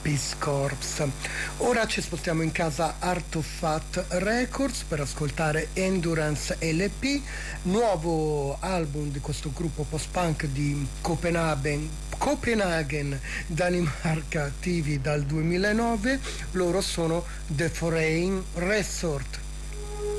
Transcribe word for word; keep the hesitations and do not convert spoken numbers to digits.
Peace Corps. Ora ci spostiamo in casa Art of Fat Records per ascoltare Endurance L P, nuovo album di questo gruppo post-punk di Copenaghen, Copenaghen, Danimarca, attivi dal duemilanove. Loro sono The Foreign Resort.